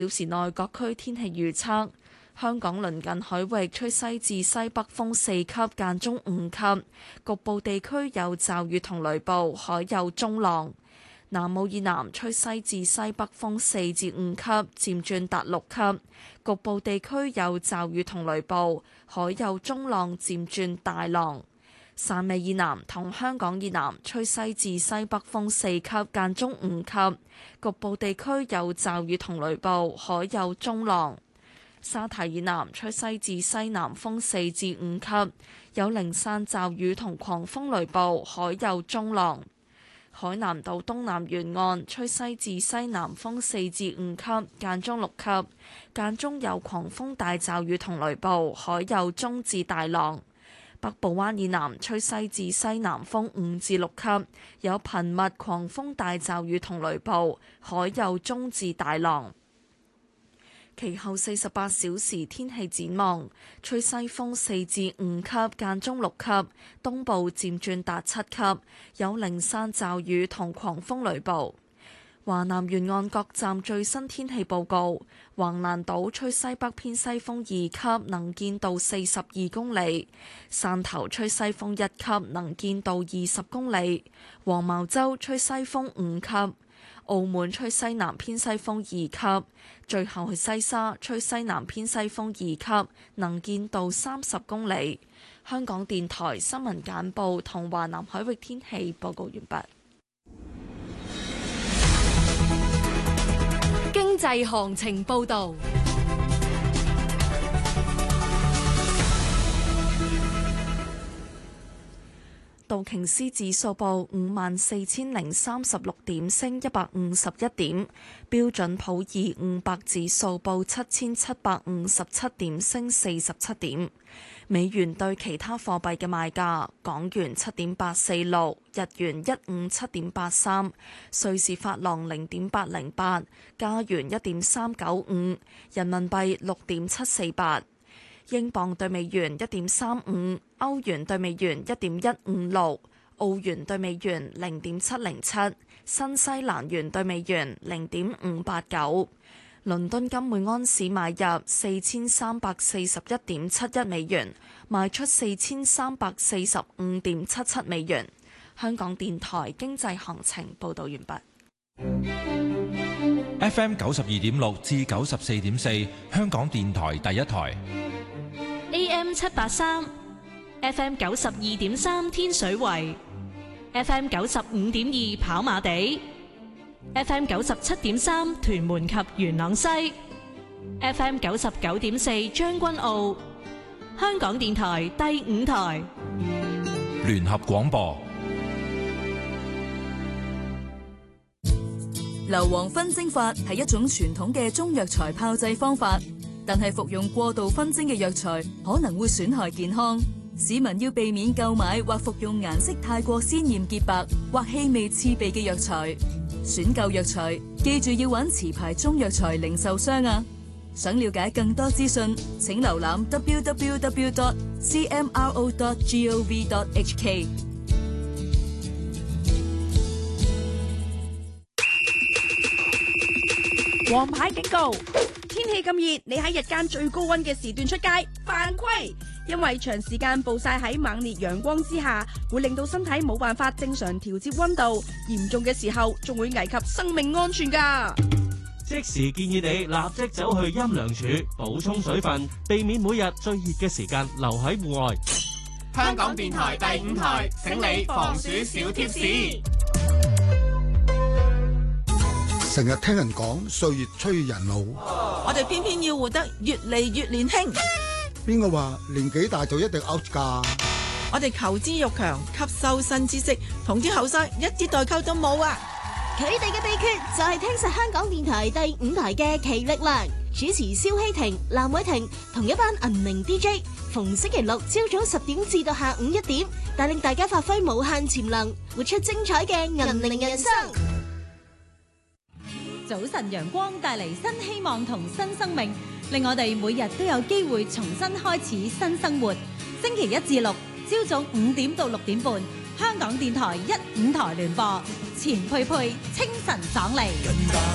小時內各區天氣預測：香港鄰近海域吹西至西北風4級，間中5級，局部地區有驟雨同雷暴，海有中浪。南澳以南吹西至西北風4至5級，漸轉達6級，局部地區有驟雨同雷暴，海有中浪，漸轉大浪。汕尾以南同香港以南吹西至西北風4級，間中5級，局部地區有驟雨同雷暴，海有中浪。沙堤以南吹西至西南風4至5級，有零散驟雨同狂風雷暴，海有中浪。海南島東南沿岸吹西至西南風4至5級，間中6級，間中有狂風大驟雨同雷暴，海有中至大浪。北部灣以南吹西至西南風5至6級，有頻密狂風大驟雨同雷暴，海有中至大浪。其後48小時天氣展望：吹西風4至5級，間中6級，東部漸轉達7級，有零散驟雨同狂風雷暴。華南沿岸各站最新天氣報告：橫瀾島吹西北偏西風2級，能見度42公里；汕頭吹西風1級，能見度20公里；黃茅洲吹西風5級。澳門吹西南偏西風2級，最後係西沙吹西南偏西風2級，能見度30公里。香港電台新聞簡報同華南海域天氣報告完畢。 經濟行情報導。 道瓊斯指數報54,036點，升151點；標準普爾500指數報7,757點，升47點。美元對其他貨幣嘅賣價：港元7.846，日元157.83，瑞士法郎0.808，加元1.395，人民幣6.748。英鎊對美元1.35，歐元對美元1.156，澳元對美元0.707，新西蘭元對美元0.589。倫敦金每安士買入4341.71美元，賣出4345.77美元。香港電台經濟行情報導完畢。 FM 92.6至94.4，香港電台第一台。 AM 783 ，FM 92.3天水圍，FM 95.2跑馬地，FM 97.3屯門及元朗西，FM 99.4將軍澳。香港電台第五台聯合廣播。 硫磺熏蒸法係一種傳統嘅中藥材炮製方法，但係服用過度熏蒸嘅藥材可能會損害健康。市民要避免購買或服用顏色太過鮮豔潔白或氣味刺鼻嘅藥材。選購藥材記住要揾持牌中藥材零售商啊！想了解更多資訊，請瀏覽 www.cmro.gov.hk。 黃牌警告！天氣咁熱，你喺日間最高溫嘅時段出街犯規，因為長時間暴曬喺猛烈陽光之下，會令到身體冇辦法正常調節溫度，嚴重嘅時候仲會危及生命安全㗎。 即時建議你立即走去陰涼處補充水分，避免每日最熱嘅時間留喺戶外。 香港電台第五台，請你防暑小貼士。 成日聽人講歲月催人老， 我哋偏偏要活得越嚟越年輕。 邊個話年紀大就一定 out 㗎？ 我哋求知欲強，吸收新知識，同啲後生一啲代溝都冇啊！ 佢哋嘅秘訣就係聽實香港電台第五台嘅奇力量，主持蕭希婷、藍偉婷同一班銀鈴 DJ， 逢星期六朝早10點至到下午1點，帶領大家發揮無限潛能，活出精彩嘅銀鈴人生。 早晨陽光帶嚟新希望同新生命，令我哋每日都有機會重新開始新生活。星期1至6朝早5點到6點半，香港電台1、5台聯播，錢佩佩清晨爽利。